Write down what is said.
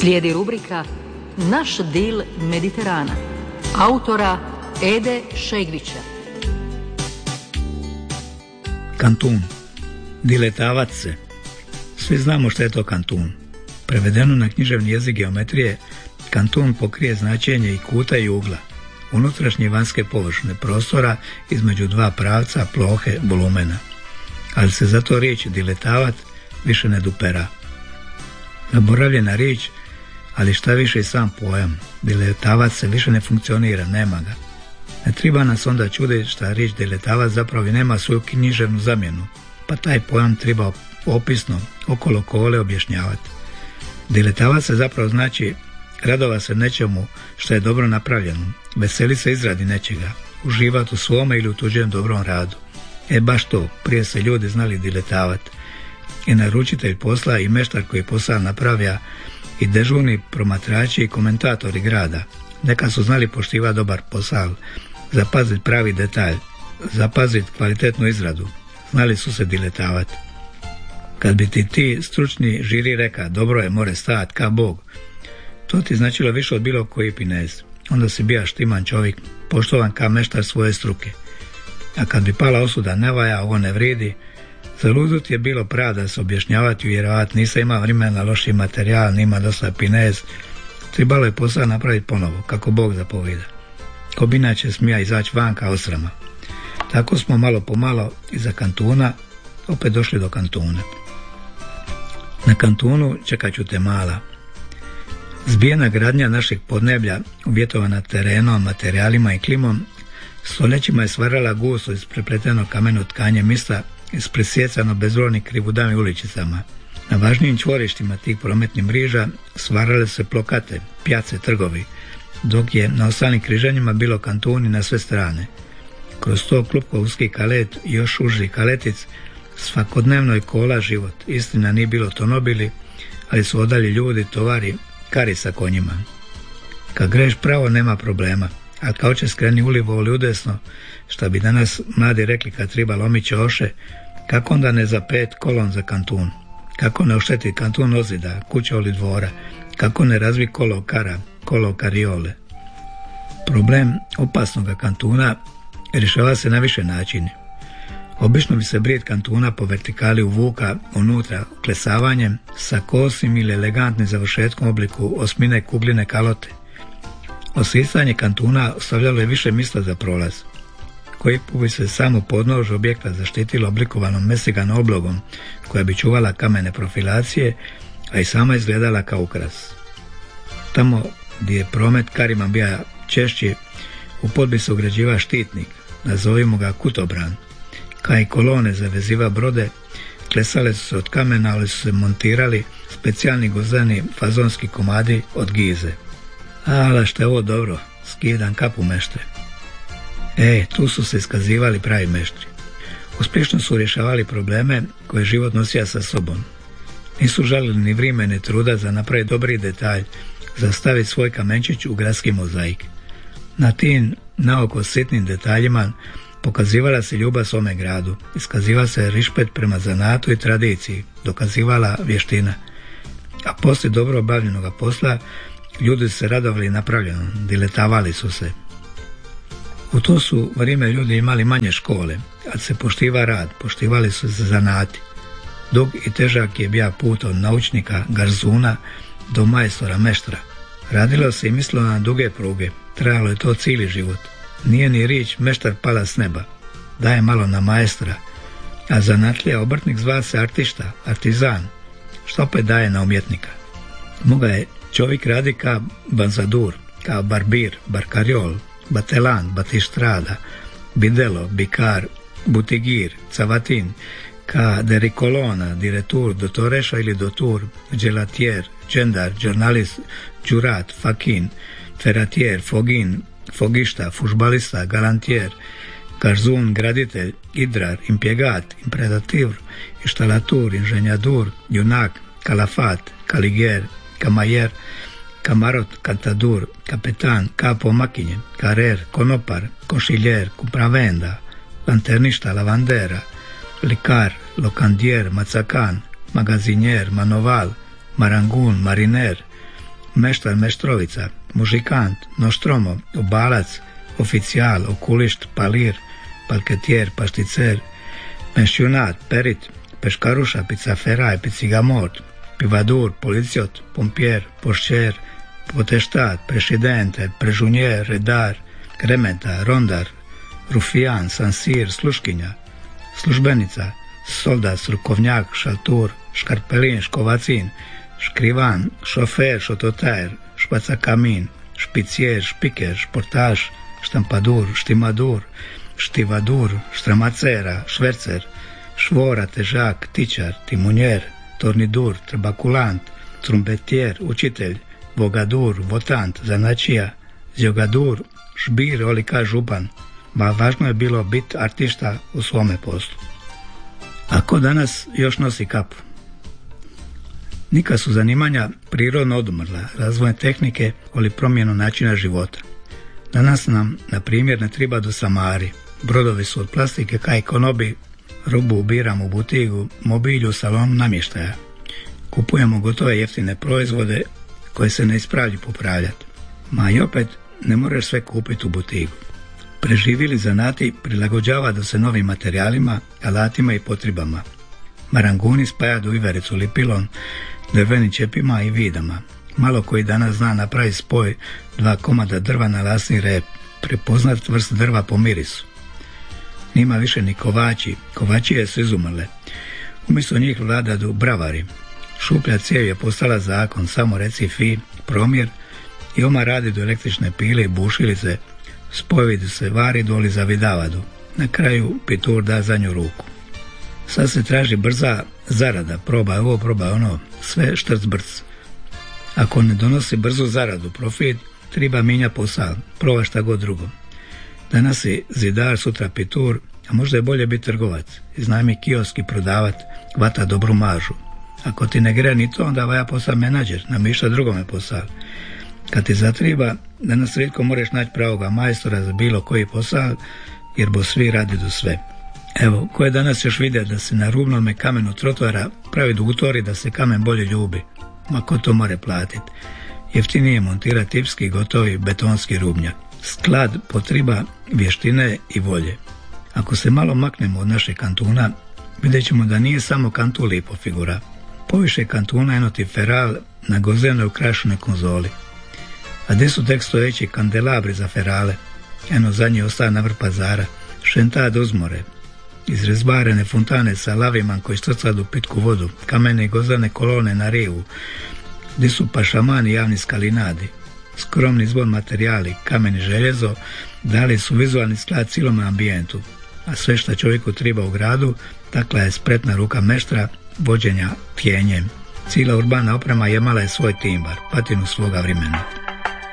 Slijedi rubrika Naš dil Mediterana, autora Ede Šegvića. Kantun. Diletavac se. Svi znamo što je to kantun. Prevedeno na književni jezik geometrije, kantun pokrije značenje i kuta i ugla, unutrašnje i vanjske površine prostora između dva pravca, plohe, volumena. Ali se zato riječ diletavac više ne dupera. Zaboravljena riječ, ali šta više i sam pojam. Diletavac se više ne funkcionira, nema ga. Ne treba nas onda čuditi šta riječ diletavac zapravo i nema svoju književnu zamjenu, pa taj pojam treba opisno okolo kole objašnjavati. Diletavac se zapravo znači radova se nečemu što je dobro napravljeno, veseli se izradi nečega, uživati u svome ili u tuđem dobrom radu. Baš to, prije se ljudi znali diletavati. I naručitelj posla i meštar koji posao napravlja i dežurni promatrači i komentatori grada. Neka su znali poštivati dobar posao, zapaziti pravi detalj, zapaziti kvalitetnu izradu. Znali su se diletavati. Kad bi ti stručni žiri reka dobro je, more stajat ka Bog, to ti značilo više od bilo koji pinez. Onda si bija štiman čovjek, poštovan ka meštar svoje struke. A kad bi pala osuda ne valja, ovo ne vridi, zaludut je bilo pravda se objašnjavati i vjerovati, nisam imao vremena, loši materijal, nima dosta pinez, trebalo je posao napraviti ponovo, kako Bog zapovida. Ko bi inače smija izaći vanka osrama. Tako smo malo po malo iza kantuna opet došli do kantuna. Na kantunu čekat ću te mala. Zbijena gradnja našeg podneblja, uvjetovana terenom, materijalima i klimom, stoljećima je stvarala gusto isprepleteno kameno tkanje mista, ispresjecano bezbrojnim krivudami uličicama. Na važnijim čvorištima tih prometnih mreža stvarale se plokate, pjace, trgovi, dok je na ostalim križanjima bilo kantuni na sve strane. Kroz to klupko uski kalet i još uži kaletic svakodnevno je kola život. Istina nije bilo tonobili, ali su odali ljudi, tovari, kari sa konjima. Kad greš pravo nema problema, a kao će skreni ulivo ili udesno, šta bi danas mladi rekli kad treba lomit čoše, kako onda ne za 5 kolon za kantun? Kako ne ošteti kantun ozida, kuća ili dvora? Kako ne razvi kolo kara, kolo kariole? Problem opasnog kantuna rješava se na više načine. Obično bi se brijed kantuna po vertikali uvuka unutra klesavanjem sa kosim ili elegantnim završetkom obliku osmine kugline kalote. Osisanje kantuna ostavljalo je više mjesta za prolaz. Koji put bi se samo podnož objekta zaštitilo oblikovanom mesiganom oblogom koja bi čuvala kamene profilacije, a i sama izgledala kao ukras. Tamo gdje je promet karima bija češći, u pod bi se ugrađiva štitnik, nazovimo ga kutobran. Kao i kolone za veziva brode, klesale su se od kamena, ali su se montirali specijalni gozani fazonski komadi od gize. Ale što je ovo dobro, skidam kapu meštre. Tu su se iskazivali pravi meštri. Uspješno su rješavali probleme koje život nosija sa sobom. Nisu žalili ni vrime ni truda za napraviti dobri detalj, za staviti svoj kamenčić u gradski mozaik. Na tim naoko sitnim detaljima pokazivala se ljubav svome gradu, iskazivala se rišpet prema zanatu i tradiciji, dokazivala vještina. A poslije dobro obavljenog posla ljudi su se radovali napravljeno, diletavali su se. U to su vrijeme ljudi imali manje škole, a se poštiva rad, poštivali su se zanati. Dug i težak je bio put od naučnika, garzuna do majstora, meštra. Radilo se i mislilo na duge pruge, trajalo je to cijeli život. Nije ni riječ meštar pala s neba, daje malo na majstra, a zanatlija obrtnik zva se artišta, artizan, što opet daje na umjetnika. Moga je čovjek radi ka banzadur, ka barbir, barkariol, batelan, batistrada, bidelo, bikar, butigir, cavatin, ka derikolona, diretur, dotoreša ili dotur, gelatier, džendar, žurnalist, džurat, fakin, feratier, fogin, fogišta, fušbalista, galantier, garzun, graditelj, idrar, impjegat, impredativ, inštalatur, inženjadur, junak, kalafat, kaliger, kamajer, kamarot, kantadur, kapetan, kapo makinje, karer, konopar, košiljer, kupravenda, lanterništa, lavandera, likar, lokandier, macakan, magazinjer, manoval, marangun, mariner, meštar, meštrovica, mužikant, noštromo, obalac, oficijal, okulišt, palir, parketijer, pašticer, pensionat, perit, peškaruša, picaferaj, picigamort, pivadur, policiot, pompier, pošćer, poteštat, prešidente, prežunjer, redar, krementa, rondar, rufijan, sansir, sluškinja, službenica, soldat, strukovnjak, šaltur, škarpelin, škovacin, škrivan, šofer, šototajer, špacakamin, špicijer, špiker, športaš, štampadur, štimadur, štivadur, štramacera, švercer, švora, težak, tičar, timunjer, tornidur, trbakulant, trumpetijer, učitelj, vogadur, votant, zanačija, zjogadur, žbir, olika, župan. Važno je bilo biti artista u svome poslu. A ko danas još nosi kapu? Nika su zanimanja prirodno odumrla, razvoj tehnike ili promjenu načina života. Danas nam, na primjer, ne treba do samari. Brodovi su od plastike, kaj konobi, robu ubiramo u butigu, mobilju, salonu, namještaja. Kupujemo gotove jeftine proizvode koje se ne ispravlju popravljati. Ma i opet ne moraš sve kupiti u butigu. Preživjeli zanati prilagođava da se novim materijalima, alatima i potrebama. Maranguni spajadu ivericu lipilon, drvenim čepima i vidama. Malo koji danas zna napraviti spoj 2 komada drva na lasni rep, prepoznat vrst drva po mirisu. Nima više ni kovači, kovačije su izumrle. Umjesto njih vladadu bravari. Šuplja cijev je postala zakon, samo reci fi, promjer, i oma radi do električne pile i bušilice, spojevidu se varidu ili zavidavadu. Na kraju pitur da zadnju ruku. Sad se traži brza zarada, probaj ovo, probaj ono, sve štrc brc. Ako ne donosi brzu zaradu, profit, treba minja posao, proba šta god drugo. Danas si zidar, sutra pitur, a možda je bolje biti trgovac, iznajmi kiosk i prodavat, hvata dobru maržu. Ako ti ne gre ni to, onda vaja posao menadžer, namišta drugome posao. Kad ti zatriba, danas rijetko moraš naći pravoga majstora za bilo koji posao, jer bo svi radi do sve. Evo, ko je danas još vidio da se na rubnome kamenu trotoara pravi dugutori da se kamen bolje ljubi? Ma ko to more platiti? Jeftinije montira tipski gotovi betonski rubnjak. Sklad potriba vještine i volje. Ako se malo maknemo od našeg kantuna, vidjet ćemo da nije samo kantu lipo figura. Poviše kantuna enoti feral na gozenoj ukrašenoj konzoli. A gdje su tek stojeći kandelabri za ferale? Eno zadnji ostaje na vrh pazara, šentad uzmore. Izrezbarene fontane sa lavima koji strcadu pitku vodu, kamene i gozane kolone na rivu, gdje su pašamani javni skalinadi. Skromni izbor materijali, kamen i željezo, dali su vizualni sklad cilome ambijentu, a sve što čovjeku treba u gradu, takla je spretna ruka meštra, vođenja tjenjem. Cijela urbana oprema jemala je svoj timbar, patinu svoga vremena.